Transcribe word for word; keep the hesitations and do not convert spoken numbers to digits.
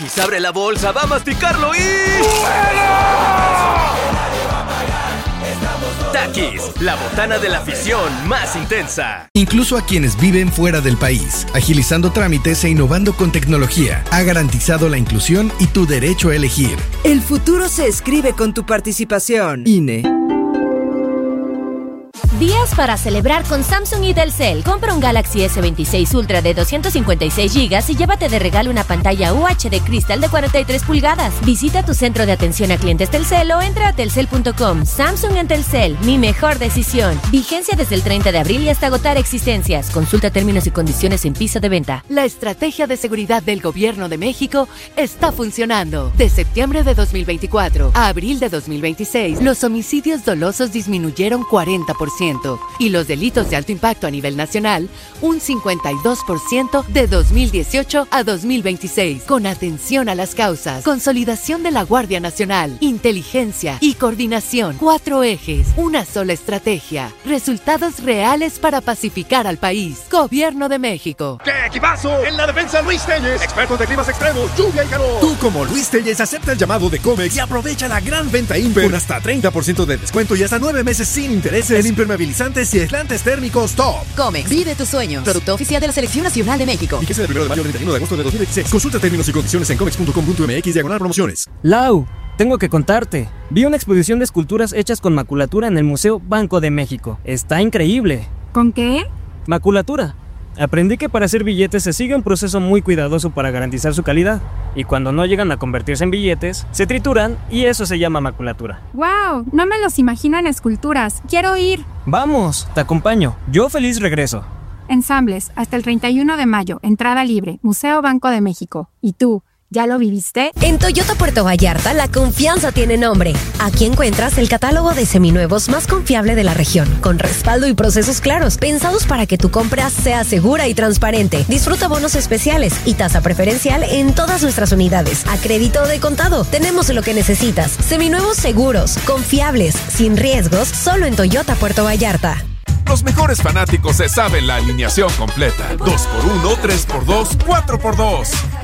Y abre la bolsa, va a masticarlo y... Takis, la botana de la afición más intensa. Incluso a quienes viven fuera del país, agilizando trámites e innovando con tecnología, ha garantizado la inclusión y tu derecho a elegir. El futuro se escribe con tu participación. I N E. Días para celebrar con Samsung y Telcel. Compra un Galaxy S veintiséis Ultra de doscientos cincuenta y seis gigas y llévate de regalo una pantalla U H D Crystal de cuarenta y tres pulgadas. Visita tu centro de atención a clientes Telcel o entra a telcel punto com. Samsung en Telcel, mi mejor decisión. Vigencia desde el treinta de abril y hasta agotar existencias. Consulta términos y condiciones en piso de venta. La estrategia de seguridad del Gobierno de México está funcionando. De septiembre de dos mil veinticuatro a abril de dos mil veintiséis, los homicidios dolosos disminuyeron cuarenta por ciento. Y los delitos de alto impacto a nivel nacional, un cincuenta y dos por ciento de dos mil dieciocho a dos mil veintiséis. Con atención a las causas, consolidación de la Guardia Nacional, inteligencia y coordinación. Cuatro ejes, una sola estrategia. Resultados reales para pacificar al país. Gobierno de México. ¡Qué equipazo! En la defensa, Luis Telles, expertos de climas extremos, lluvia y calor. Tú, como Luis Telles, acepta el llamado de Comex y aprovecha la gran venta Imper con hasta treinta por ciento de descuento y hasta nueve meses sin intereses en impermeabilizantes y aislantes térmicos top. Comex, vive tus sueños. Producto oficial de la Selección Nacional de México. Vigencia del primero de mayo al treinta y uno de agosto de dos mil veintiséis. Consulta términos y condiciones en comex punto com punto m x diagonal promociones. Lau, tengo que contarte. Vi una exposición de esculturas hechas con maculatura en el Museo Banco de México. Está increíble. ¿Con qué? Maculatura. Aprendí que para hacer billetes se sigue un proceso muy cuidadoso para garantizar su calidad. Y cuando no llegan a convertirse en billetes, se trituran y eso se llama maculatura. ¡Wow! No me los imagino en esculturas. ¡Quiero ir! Vamos, te acompaño. Yo feliz regreso. Ensambles, hasta el treinta y uno de mayo. Entrada libre. Museo Banco de México. ¿Y tú? ¿Ya lo viviste? En Toyota Puerto Vallarta, la confianza tiene nombre. Aquí encuentras el catálogo de seminuevos más confiable de la región, con respaldo y procesos claros, pensados para que tu compra sea segura y transparente. Disfruta bonos especiales y tasa preferencial en todas nuestras unidades. A crédito de contado, tenemos lo que necesitas. Seminuevos seguros, confiables, sin riesgos, solo en Toyota Puerto Vallarta. Los mejores fanáticos se saben la alineación completa. dos por uno, tres por dos, cuatro por dos.